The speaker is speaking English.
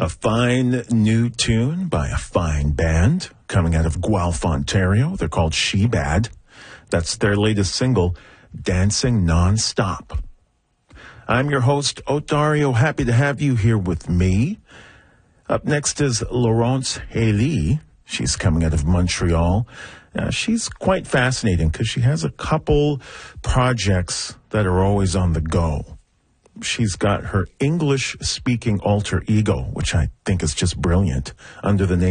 A fine new tune by a fine band coming out of Guelph, Ontario. They're called She Bad. That's their latest single, Dancing Non-Stop. I'm your host, Otario. Happy to have you here with me. Up next is Laurence Haley. She's coming out of Montreal. She's quite fascinating because she has a couple projects that are always on the go. She's got her English-speaking alter ego, which I think is just brilliant, under the name